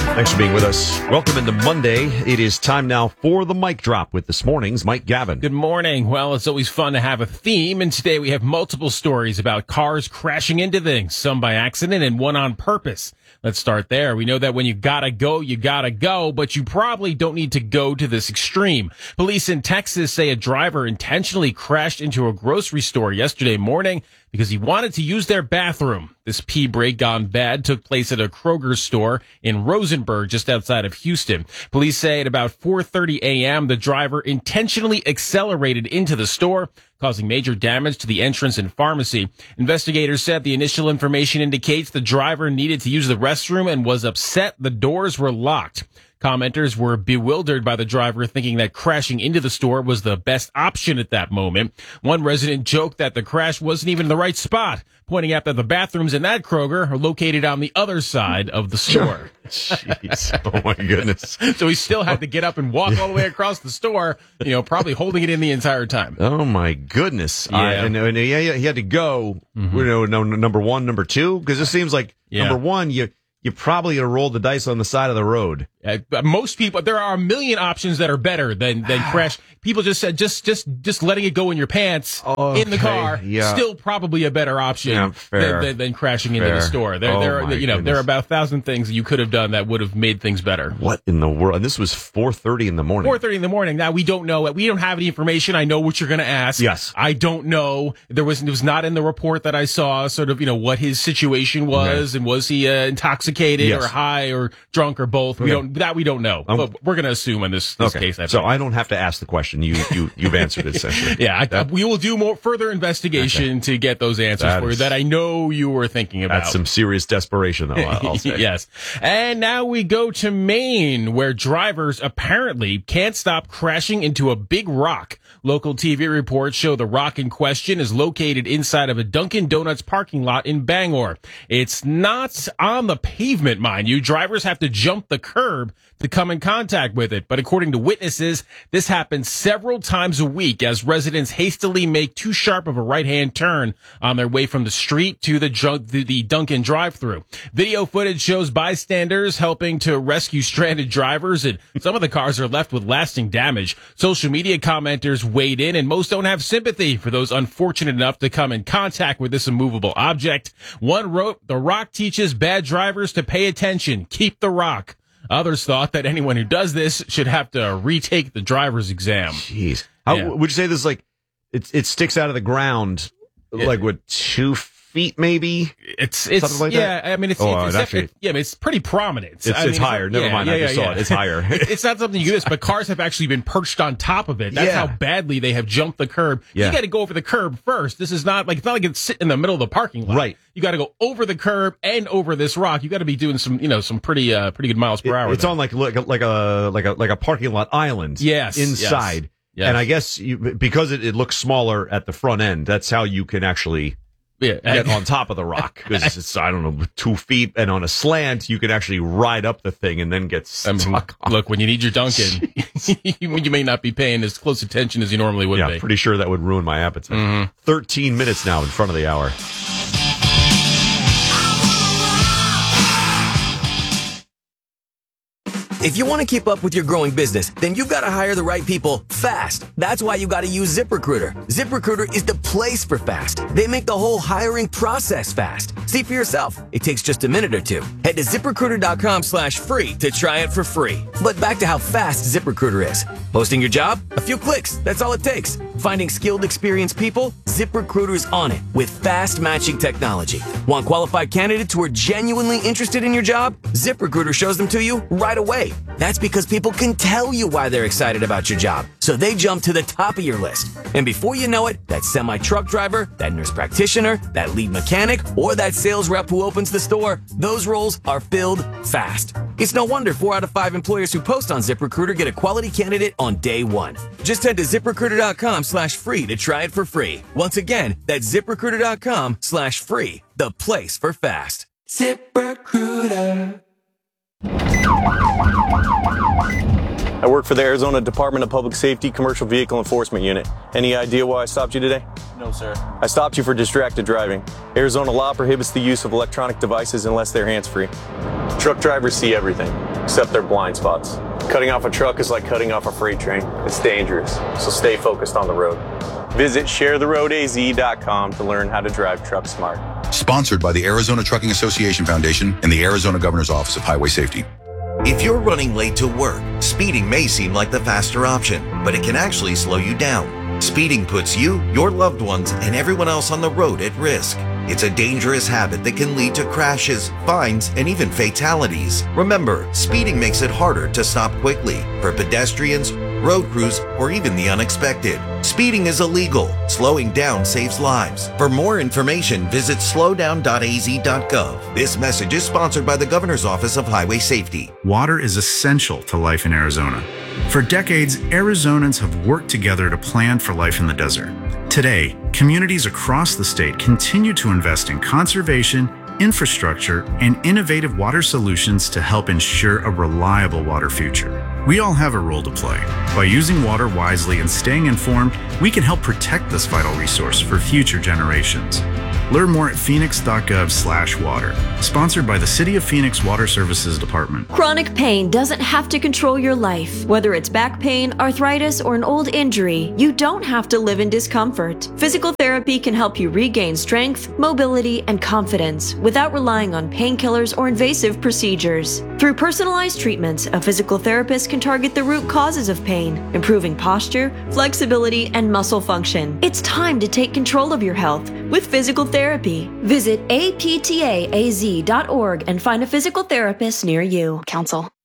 Thanks for being with us. Welcome into Monday. It is time now for the mic drop with this morning's Mike Gavin. Good morning. Well, it's always fun to have a theme, and today we have multiple stories about cars crashing into things, some by accident and one on purpose. Let's start there. We know that when you gotta go, but you probably don't need to go to this extreme. Police in Texas say a driver intentionally crashed into a grocery store yesterday morning because he wanted to use their bathroom. This pee break gone bad took place at a Kroger store in Rosenberg, just outside of Houston. Police say at about 4:30 a.m., the driver intentionally accelerated into the store, causing major damage to the entrance and pharmacy. Investigators said the initial information indicates the driver needed to use the restroom and was upset the doors were locked. Commenters were bewildered by the driver, thinking that crashing into the store was the best option at that moment. One resident joked that the crash wasn't even in the right spot, pointing out that the bathrooms in that Kroger are located on the other side of the store. Jeez. Oh, my goodness. So he still had to get up and walk all the way across the store, probably holding it in the entire time. Oh, my goodness. Yeah. And he had to go, number one, number two, because it seems like number one, you probably going to roll the dice on the side of the road. Most people, there are a million options that are better than crash. People just said just letting it go in your pants in the car. Yeah. Still probably a better option than crashing into the store. There are about 1,000 things that you could have done that would have made things better. What in the world? And this was 4:30 in the morning. 4:30 in the morning. Now we don't know. We don't have any information. I know what you're going to ask. Yes. I don't know. It was not in the report that I saw. Sort of what his situation was, and was he intoxicated or high or drunk or both? We don't know. But we're going to assume in this case. So I don't have to ask the question. You've answered it essentially. Yeah, we will do more further investigation to get those answers for you that I know you were thinking about. That's some serious desperation, though, I'll say. Yes. And now we go to Maine, where drivers apparently can't stop crashing into a big rock. Local TV reports show the rock in question is located inside of a Dunkin' Donuts parking lot in Bangor. It's not on the pavement, mind you. Drivers have to jump the curb to come in contact with it. But according to witnesses, this happens several times a week as residents hastily make too sharp of a right-hand turn on their way from the street to the Dunkin' drive-thru. Video footage shows bystanders helping to rescue stranded drivers, and some of the cars are left with lasting damage. Social media commenters weighed in, and most don't have sympathy for those unfortunate enough to come in contact with this immovable object. One wrote, "The rock teaches bad drivers to pay attention. Keep the rock." Others thought that anyone who does this should have to retake the driver's exam. Jeez. How would you say this, it sticks out of the ground, 2 feet maybe? It's something like that? I mean, it's pretty prominent. It's higher. Never mind. I just saw it. It's higher. It's not something you do this, but cars have actually been perched on top of it. That's how badly they have jumped the curb. You got to go over the curb first. This is not it's not like it's sitting in the middle of the parking lot. Right. You got to go over the curb and over this rock. You got to be doing some pretty good miles per hour. It's on like a parking lot island. Yes. Inside. Yes. And I guess because it looks smaller at the front end, that's how you can actually get on top of the rock, because it's 2 feet, and on a slant you can actually ride up the thing and then get stuck. Look, when you need your Dunkin', you may not be paying as close attention as you normally would be. Yeah, pretty sure that would ruin my appetite. 13 minutes now in front of the hour. If you want to keep up with your growing business, then you've got to hire the right people fast. That's why you got to use ZipRecruiter. ZipRecruiter is the place for fast. They make the whole hiring process fast. See for yourself. It takes just a minute or two. Head to ZipRecruiter.com/free to try it for free. But back to how fast ZipRecruiter is. Posting your job? A few clicks. That's all it takes. Finding skilled, experienced people? ZipRecruiter's on it with fast matching technology. Want qualified candidates who are genuinely interested in your job? ZipRecruiter shows them to you right away. That's because people can tell you why they're excited about your job, so they jump to the top of your list. And before you know it, that semi-truck driver, that nurse practitioner, that lead mechanic, or that sales rep who opens the store, those roles are filled fast. It's no wonder 4 out of 5 employers who post on ZipRecruiter get a quality candidate on day one. Just head to ZipRecruiter.com/free to try it for free. Once again, that's ZipRecruiter.com/free, the place for fast. ZipRecruiter. I work for the Arizona Department of Public Safety Commercial Vehicle Enforcement Unit. Any idea why I stopped you today? No, sir. I stopped you for distracted driving. Arizona law prohibits the use of electronic devices unless they're hands-free. Truck drivers see everything. except they're blind spots. Cutting off a truck is like cutting off a freight train. It's dangerous, so stay focused on the road. Visit sharetheroadaz.com to learn how to drive truck smart. Sponsored by the Arizona Trucking Association Foundation and the Arizona Governor's Office of Highway Safety. If you're running late to work, speeding may seem like the faster option, but it can actually slow you down. Speeding puts you, your loved ones, and everyone else on the road at risk. It's a dangerous habit that can lead to crashes, fines, and even fatalities. Remember, speeding makes it harder to stop quickly for pedestrians, road crews, or even the unexpected. Speeding is illegal. Slowing down saves lives. For more information, visit slowdown.az.gov. This message is sponsored by the Governor's Office of Highway Safety. Water is essential to life in Arizona. For decades, Arizonans have worked together to plan for life in the desert. Today, communities across the state continue to invest in conservation, infrastructure, and innovative water solutions to help ensure a reliable water future. We all have a role to play. By using water wisely and staying informed, we can help protect this vital resource for future generations. Learn more at phoenix.gov/water. Sponsored by the City of Phoenix Water Services Department. Chronic pain doesn't have to control your life. Whether it's back pain, arthritis, or an old injury, you don't have to live in discomfort. Physical therapy can help you regain strength, mobility, and confidence without relying on painkillers or invasive procedures. Through personalized treatments, a physical therapist can target the root causes of pain, improving posture, flexibility, and muscle function. It's time to take control of your health with physical therapy. Visit aptaaz.org and find a physical therapist near you. Counsel.